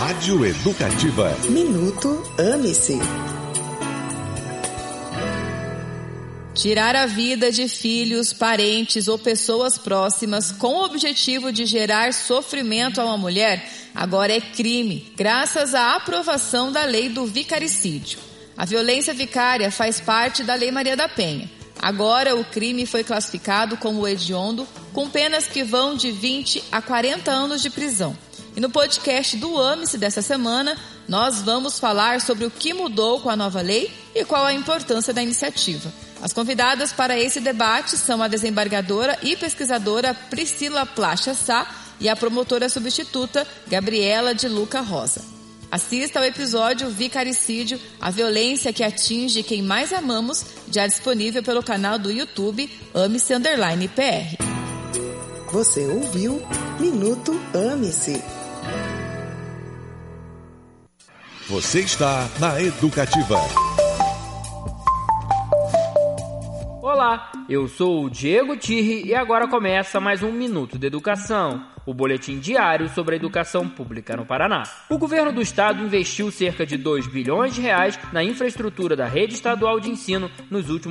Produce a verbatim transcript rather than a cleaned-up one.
Rádio Educativa. Minuto Ame-se. Tirar a vida de filhos, parentes ou pessoas próximas com o objetivo de gerar sofrimento a uma mulher agora é crime, graças à aprovação da lei do vicaricídio. A violência vicária faz parte da Lei Maria da Penha. Agora o crime foi classificado como hediondo, com penas que vão de vinte a quarenta anos de prisão. E no podcast do Ame-se dessa semana, nós vamos falar sobre o que mudou com a nova lei e qual a importância da iniciativa. As convidadas para esse debate são a desembargadora e pesquisadora Priscila Placha Sá e a promotora substituta Gabriela de Luca Rosa. Assista ao episódio Vicaricídio, a violência que atinge quem mais amamos, já disponível pelo canal do YouTube Ame-se Underline P R. Você ouviu Minuto Ame-se. Você está na Educativa. Olá, eu sou o Diego Tirri e agora começa mais um Minuto de Educação, o boletim diário sobre a educação pública no Paraná. O governo do estado investiu cerca de dois bilhões de reais na infraestrutura da rede estadual de ensino nos últimos